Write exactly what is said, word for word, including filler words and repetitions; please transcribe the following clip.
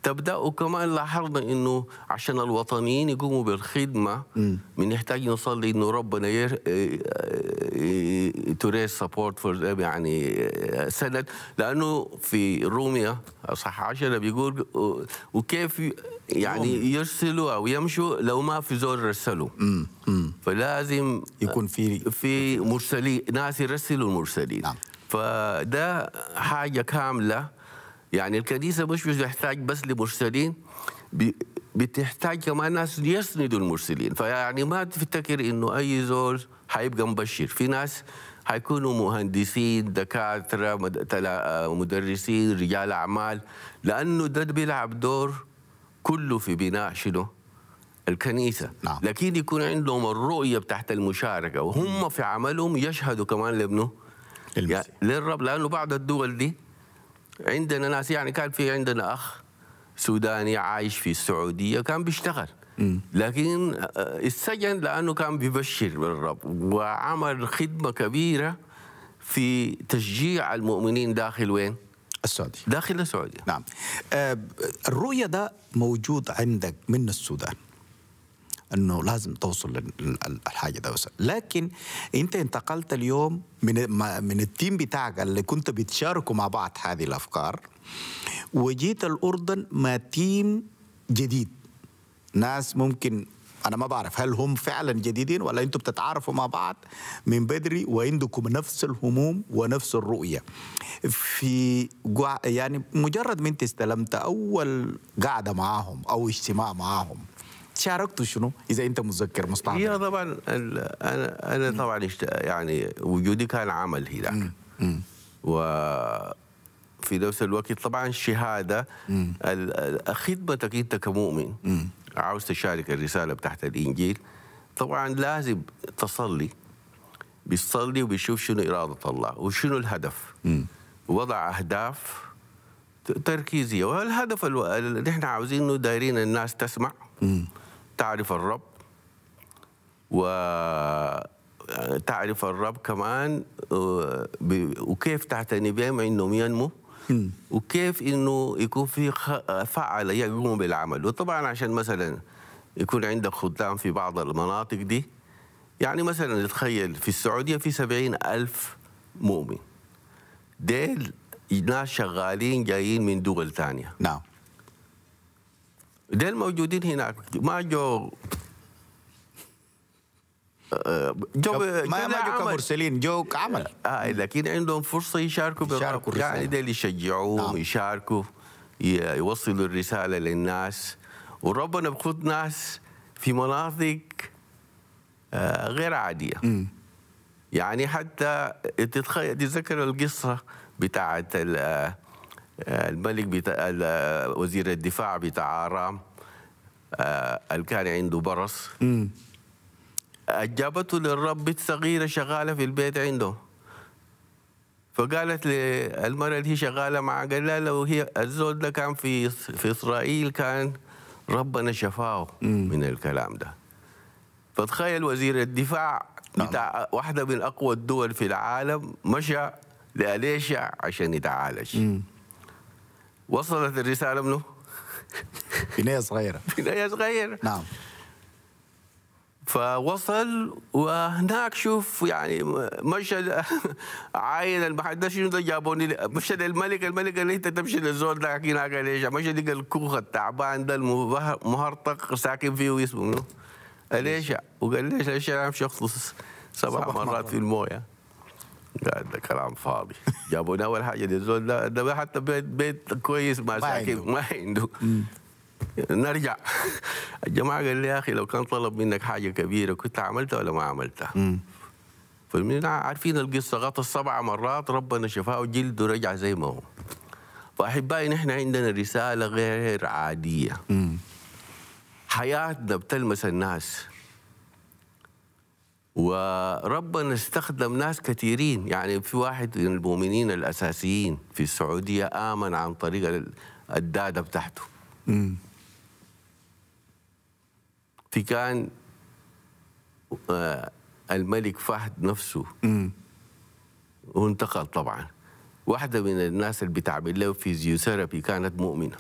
تبدأ. وكمان لاحظنا إنه عشان الوطنيين يقوموا بالخدمة بنحتاج نصلي إنه ربنا ير... تريس سبورت فور، يعني سند، لأنه في روميا أصحاح عشرة بيقول وكيف يعني يرسلوا أو يمشوا لو ما في زول رسلوا. فلازم يكون في في مرسلين، ناس يرسلوا المرسلين. نعم. فده حاجة كاملة. يعني الكنيسة مش بتحتاج بس لمرسلين، بتحتاج كمان ناس يسندوا المرسلين. فيعني ما تفتكر إنه أي زول حيبقى مبشر. في ناس حيكونوا مهندسين، دكاترة، مدرسين، رجال أعمال، لأنه ده بيلعب دور كله في بناء شنو؟ الكنيسة. نعم. لكن يكون عندهم الرؤية بتاعت المشاركة، وهم في عملهم يشهدوا كمان لابنه يعني للرب. لأنه بعض الدول دي عندنا ناس، يعني كان في عندنا أخ سوداني عايش في السعودية كان بيشتغل، لكن السجن لأنه كان بيبشر بالرب، وعمل خدمة كبيرة في تشجيع المؤمنين داخل وين؟ السعودية. داخل السعودية. نعم. آه الرؤية ده موجود عندك من السودان، انه لازم توصل للحاجه ده، لكن انت انتقلت اليوم من من التيم بتاعك اللي كنت بتشاركوا مع بعض هذه الافكار، وجيت الاردن مع تيم جديد، ناس ممكن انا ما بعرف هل هم فعلا جديدين ولا انتم بتتعارفوا مع بعض من بدري وعندكم نفس الهموم ونفس الرؤيه. في يعني مجرد ما انت استلمت اول قعده معاهم او اجتماع معاهم، شاركتوا شنو اذا انت متذكر مستعمل؟ هي طبعا انا انا طبعا يعني وجودي كان عمل هناك، وفي نفس الوقت طبعا الشهاده خدمتك انت كمؤمن مم. عاوز تشارك الرساله بتاعت الانجيل، طبعا لازم تصلي، بيصلي وبيشوف شنو اراده الله وشنو الهدف، مم. وضع اهداف تركيزيه. والهدف اللي احنا عاوزينه دايرين الناس تسمع، مم. تعرف الرب، وتعرف الرب كمان، وكيف تعتني بهم انهم ينمو، وكيف انه يكون في فعال يقوم بالعمل. وطبعا عشان مثلا يكون عندك خدام في بعض المناطق دي، يعني مثلا تخيل في السعوديه في سبعين ألف مؤمن، ديل ناس شغالين جايين من دول ثانيه. نعم. ديل موجودين هناك، ما جو جو ما ما جو كمرسلين، جو كعمل. آه لكن عندهم فرصه يشاركوا بالرب، يعني ديل يشجعوهم. نعم. يشاركوا، يوصلوا الرساله للناس، وربنا بخذ ناس في مناطق آه غير عاديه. م. يعني حتى تتخيل تتذكر القصه بتاعت الملك بتاع وزير الدفاع بتاع آرام اللي كان عنده برص، م. أجابته للرب بنت صغيرة شغالة في البيت عنده، فقالت للمرأة اللي هي شغالة معها، قال لها لو هي الزول ده كان في في إسرائيل كان ربنا شفاه م. من الكلام ده. فتخيل وزير الدفاع بتاع واحدة من أقوى الدول في العالم مشى لأليشع عشان يتعالج. م. وصلت الرسالة منه بنية صغيرة بنية صغيرة. نعم. فوصل، وهناك شوف يعني مشى عاين المحل شنو ده جابوني، مشى للملك، الملك قال لي انت تمشي للزول ده هناك ليش؟ مشى لقى الكوخ التعبان ده المهرطق ساكن فيه اسمه منه ليش؟ وقال ليش ليش انا امشي اخلص سبع مرات في المويه؟ قال ده كلام فاضي. جابوني اول حاجه للزول ده، ده حتى بيت بيت كويس ما ساكن ما عنده. نرجع. الجماعة قال لي يا أخي لو كان طلب منك حاجة كبيرة كنت عملتها ولا ما عملتها؟ فمن عارفين القصة، غطى السبع مرات ربنا شفاه وجلده رجع زي ما هو. فأحبائي نحن عندنا رسالة غير عادية. مم. حياتنا بتلمس الناس، وربنا استخدم ناس كثيرين. يعني في واحد من المؤمنين الأساسيين في السعودية آمن عن طريق الدادة بتاعته. مم. في كان الملك فهد نفسه وانتقل طبعا، واحدة من الناس اللي بتعمل له فيزيوثيرابي كانت مؤمنة.